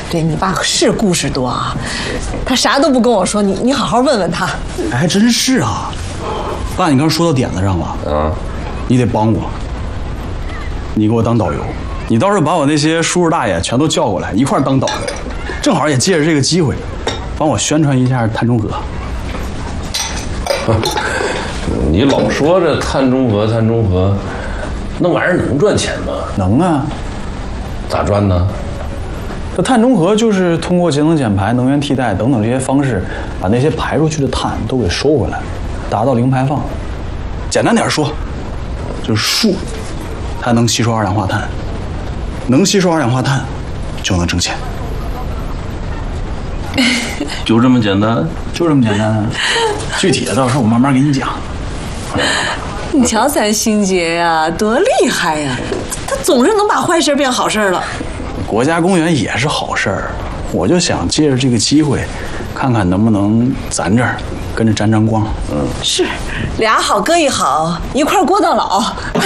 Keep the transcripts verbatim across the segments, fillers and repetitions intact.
对你爸是故事多啊，他啥都不跟我说，你你好好问问他。 哎，还真是啊，爸，你刚说到点子上了啊，你得帮我，你给我当导游，你到时候把我那些叔叔大爷全都叫过来一块当导游，正好也借着这个机会，帮我宣传一下碳中和。 你老说这碳中和，碳中和，那玩意儿能赚钱吗？ 能啊， 咋赚呢？ 这碳中和就是通过节能减排、能源替代等等这些方式，把那些排出去的碳都给收回来，达到零排放。简单点说，就是树，它能吸收二氧化碳，能吸收二氧化碳，就能挣钱。 就这么简单？ 就这么简单啊！具体的到时候我慢慢给你讲。 你瞧咱欣杰呀，多厉害呀！他总是能把坏事变好事了。 国家公园也是好事儿，我就想借着这个机会，看看能不能咱这儿跟着沾沾光。嗯， 是，俩好哥一好，一块过到老。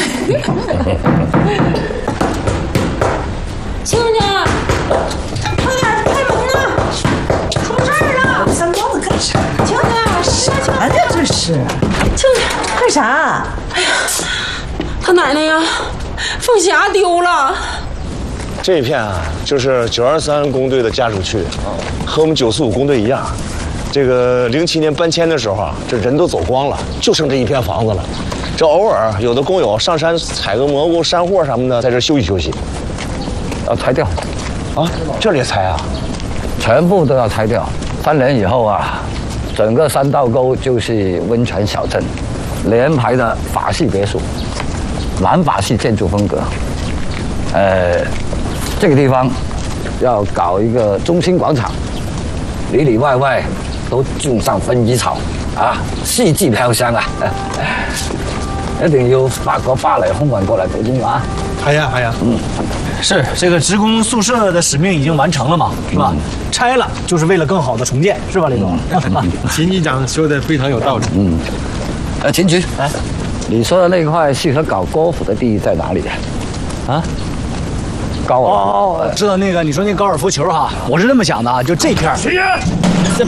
亲家，快点开门呐！出事儿了！ 三包子干啥？ 亲家，啥啥呀？这是？ 亲家， 干啥？ 哎呀，他奶奶呀，凤霞丢了。 这一片啊，就是九二三工队的家属区，和我们九四五工队一样。这个零七年搬迁的时候啊，这人都走光了，就剩这一片房子了。这偶尔有的工友上山采个蘑菇、山货什么的，在这休息休息。 要拆掉， 啊，这里拆啊， 全部都要拆掉。三年以后啊，整个三道沟就是温泉小镇，联排的法系别墅，南法系建筑风格。呃。这个地方要搞一个中心广场，里里外外都种上薰衣草啊，四季飘香啊！一定要法國巴黎空運過嚟補充啊！ 係啊係啊，嗯，是这个职工宿舍的使命已经完成了嘛，是吧？嗯、拆了就是为了更好的重建，是吧，李总？ 嗯、秦局长说的非常有道理。 嗯，呃，秦局，哎，你说的那块适合搞高尔夫的地在哪里啊？啊？高尔夫哦，知道那个你说那高尔夫球哈，我是这么想的啊，就这片儿。这，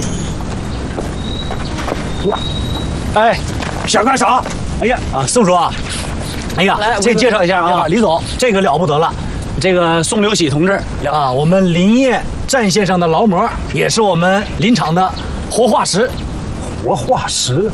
哎，想干啥？哎呀啊，宋叔啊，哎呀，这介绍一下啊，李总，这个了不得了，这个宋留喜同志啊，我们林业战线上的劳模，也是我们林场的活化石。 活化石？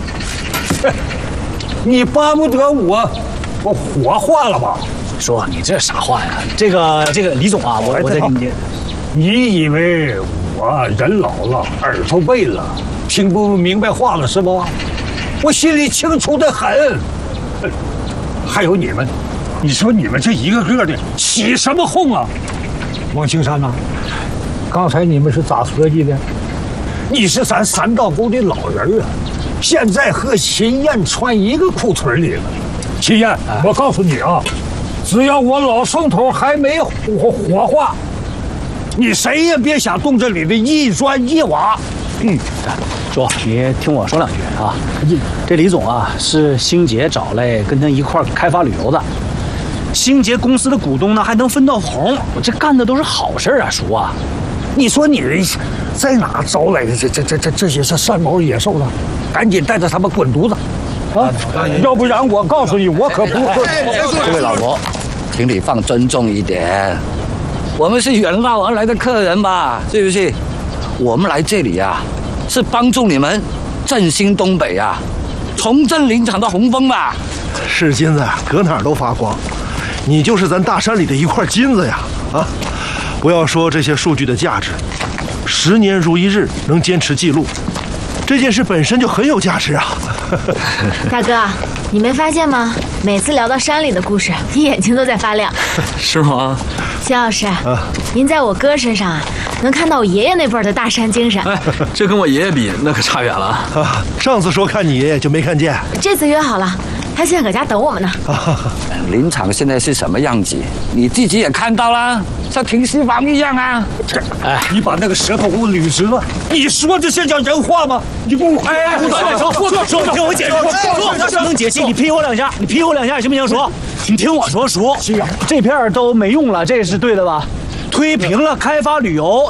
你巴不得我我活化了吧？ 说你这啥话呀？这个这个李总啊，我我再给你， 你以为我人老了耳朵背了，听不明白话了是不？我心里清楚的很。还有你们，你说你们这一个个的起什么哄啊？王青山呐、啊，刚才你们是咋合计的？你是咱三道沟的老人啊，现在和秦燕穿一个裤腿里了。秦燕，哎、我告诉你啊。只要我老宋头还没火火化，你谁也别想动这里的一砖一瓦。 嗯，叔，你听我说两句啊。这李总啊是星杰找来跟他一块开发旅游的，星杰公司的股东呢还能分到红，我这干的都是好事啊，叔啊。 你说你在哪招来的这这这这这些是山毛野兽呢？赶紧带着他们滚犊子！啊，要不然我告诉你，我可不会。 这位老伯，请你放尊重一点，我们是远道而来的客人吧，是不是？我们来这里啊，是帮助你们振兴东北啊，重振林场的洪峰吧。 是金子，搁哪儿都发光，你就是咱大山里的一块金子呀！啊，不要说这些数据的价值，十年如一日能坚持记录，这件事本身就很有价值啊！ 大哥，你没发现吗？每次聊到山里的故事，你眼睛都在发亮。 是吗？ 肖老师，啊、您在我哥身上啊，能看到我爷爷那辈儿的大山精神。 哎，这跟我爷爷比，那可差远了啊！上次说看你爷爷就没看见， 这次约好了，他现在搁家等我们呢。 啊、林场现在是什么样子？你自己也看到了，像停尸房一样啊！ 哎，你把那个舌头给我捋直了！你说这是叫人话吗？你不哎， 叔叔叔，听我解释，叔能解释，你劈我两下，你劈我两下行不行？叔，你听我说，叔，这片都没用了，这是对的吧？推平了开发旅游。